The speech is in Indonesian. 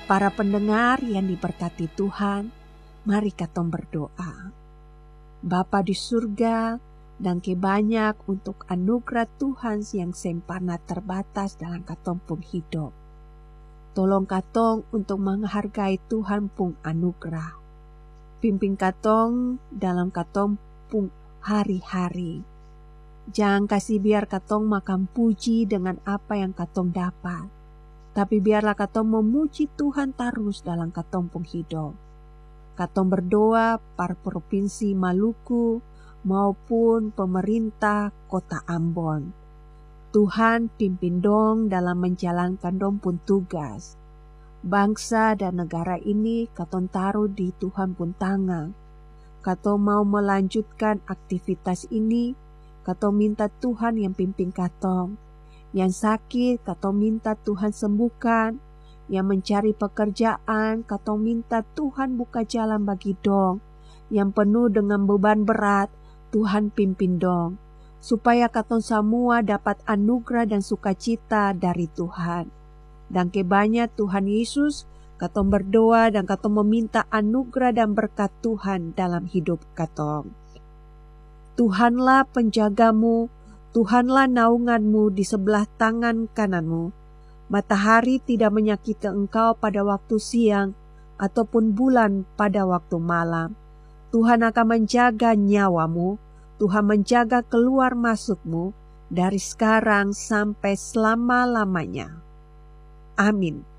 Para pendengar yang diberkati Tuhan, mari katong berdoa. Bapa di surga, dan banyak untuk anugerah Tuhan yang sempurna terbatas dalam katong pun hidup. Tolong katong untuk menghargai Tuhan pun anugerah. Pimpin katong dalam katong pun hari-hari. Jangan kasih biar katong makan puji dengan apa yang katong dapat. Tapi biarlah katong memuji Tuhan terus dalam katong pun hidup. Katong berdoa para provinsi Maluku maupun pemerintah kota Ambon. Tuhan pimpin dong dalam menjalankan dong pun tugas. Bangsa dan negara ini katong taruh di Tuhan pun tangan. Katong mau melanjutkan aktivitas ini, katong minta Tuhan yang pimpin katong. Yang sakit, katong minta Tuhan sembuhkan. Yang mencari pekerjaan, katong minta Tuhan buka jalan bagi dong. Yang penuh dengan beban berat, Tuhan pimpin dong. Supaya katong semua dapat anugerah dan sukacita dari Tuhan. Dan banyak Tuhan Yesus, katong berdoa dan katong meminta anugerah dan berkat Tuhan dalam hidup katong. Tuhanlah penjagamu, Tuhanlah naunganmu di sebelah tangan kananmu. Matahari tidak menyakiti engkau pada waktu siang, ataupun bulan pada waktu malam. Tuhan akan menjaga nyawamu, Tuhan menjaga keluar masukmu, dari sekarang sampai selama-lamanya. Amin.